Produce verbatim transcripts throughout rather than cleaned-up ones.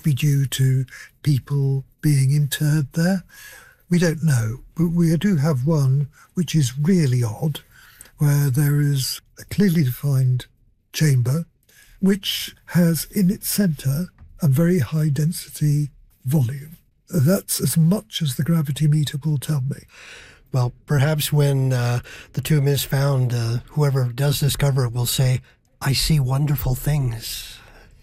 could be due to people being interred there. We don't know, but we do have one which is really odd, where there is a clearly defined chamber which has in its centre a very high density volume. That's as much as the gravity meter will tell me. Well, perhaps when uh, the tomb is found, uh, whoever does discover it will say, "I see wonderful things."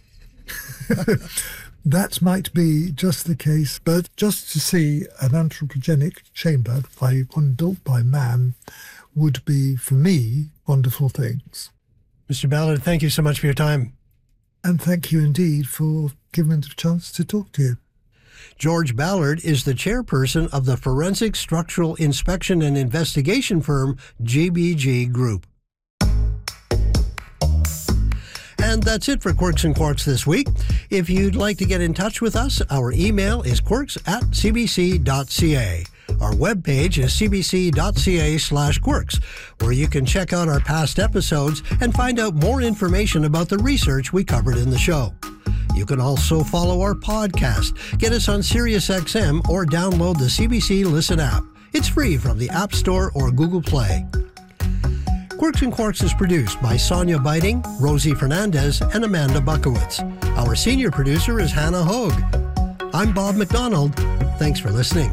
That might be just the case, but just to see an anthropogenic chamber, by one built by man, would be, for me, wonderful things. Mister Ballard, thank you so much for your time. And thank you indeed for giving me the chance to talk to you. George Ballard is the chairperson of the forensic structural inspection and investigation firm G B G Group. And that's it for Quirks and Quarks this week. If you'd like to get in touch with us, our email is quirks at c b c dot c a. Our webpage is c b c dot c a slash quirks, where you can check out our past episodes and find out more information about the research we covered in the show. You can also follow our podcast, get us on SiriusXM, or download the C B C Listen app. It's free from the App Store or Google Play. Quirks and Quarks is produced by Sonia Biting, Rosie Fernandez, and Amanda Buckowitz. Our senior producer is Hannah Hogue. I'm Bob McDonald. Thanks for listening.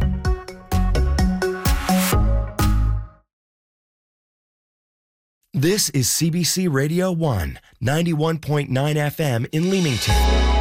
This is C B C Radio one, ninety-one point nine F M in Leamington.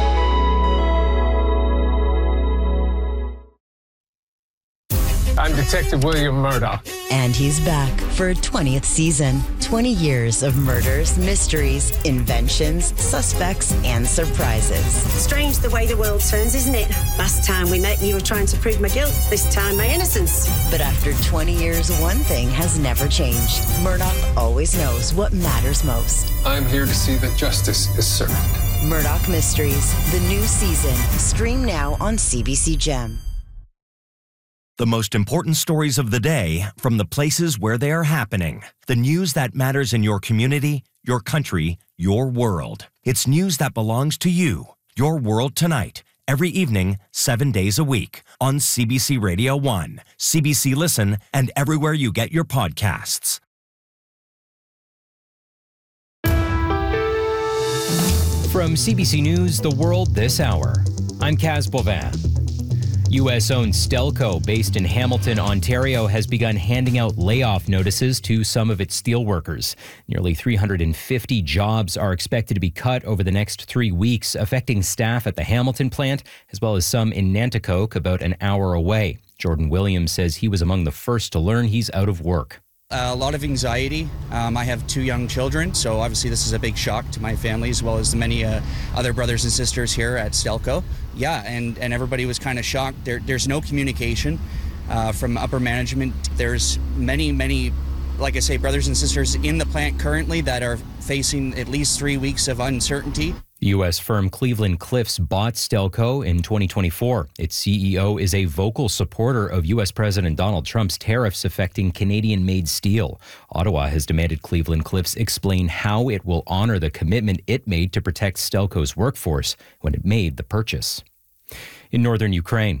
I'm Detective William Murdoch. And he's back for a twentieth season. twenty years of murders, mysteries, inventions, suspects, and surprises. Strange the way the world turns, isn't it? Last time we met, you were trying to prove my guilt. This time, my innocence. But after twenty years, one thing has never changed. Murdoch always knows what matters most. I'm here to see that justice is served. Murdoch Mysteries, the new season. Stream now on C B C Gem. The most important stories of the day from the places where they are happening. The news that matters in your community, your country, your world. It's news that belongs to you. Your World Tonight. Every evening, seven days a week. On C B C Radio one, C B C Listen, and everywhere you get your podcasts. From C B C News, The World This Hour, I'm Kaz Boivin. U S-owned Stelco, based in Hamilton, Ontario, has begun handing out layoff notices to some of its steelworkers. Nearly three hundred fifty jobs are expected to be cut over the next three weeks, affecting staff at the Hamilton plant, as well as some in Nanticoke, about an hour away. Jordan Williams says he was among the first to learn he's out of work. Uh, a lot of anxiety. Um, I have two young children, so obviously this is a big shock to my family, as well as the many uh, other brothers and sisters here at Stelco. Yeah, and, and everybody was kind of shocked. There, there's no communication uh, from upper management. There's many, many, like I say, brothers and sisters in the plant currently that are facing at least three weeks of uncertainty. U S firm Cleveland Cliffs bought Stelco in twenty twenty-four. Its C E O is a vocal supporter of U S President Donald Trump's tariffs affecting Canadian-made steel. Ottawa has demanded Cleveland Cliffs explain how it will honor the commitment it made to protect Stelco's workforce when it made the purchase. In northern Ukraine,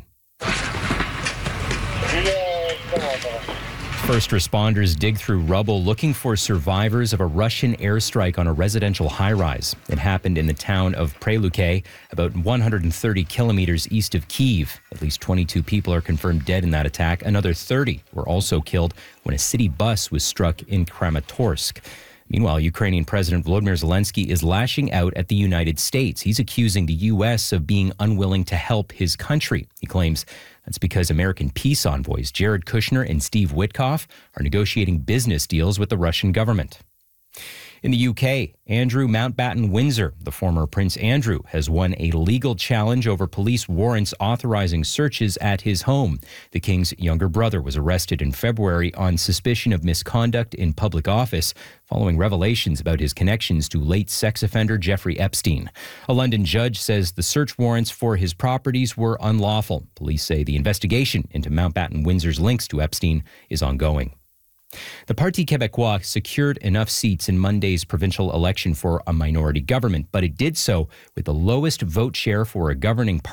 first responders dig through rubble looking for survivors of a Russian airstrike on a residential high-rise. It happened in the town of Preluke, about one hundred thirty kilometers east of Kyiv. At least twenty-two people are confirmed dead in that attack. Another thirty were also killed when a city bus was struck in Kramatorsk. Meanwhile, Ukrainian President Volodymyr Zelensky is lashing out at the United States. He's accusing the U S of being unwilling to help his country. He claims that's because American peace envoys Jared Kushner and Steve Witkoff are negotiating business deals with the Russian government. In the U K, Andrew Mountbatten Windsor, the former Prince Andrew, has won a legal challenge over police warrants authorizing searches at his home. The King's younger brother was arrested in February on suspicion of misconduct in public office following revelations about his connections to late sex offender Jeffrey Epstein. A London judge says the search warrants for his properties were unlawful. Police say the investigation into Mountbatten Windsor's links to Epstein is ongoing. The Parti Québécois secured enough seats in Monday's provincial election for a minority government, but it did so with the lowest vote share for a governing party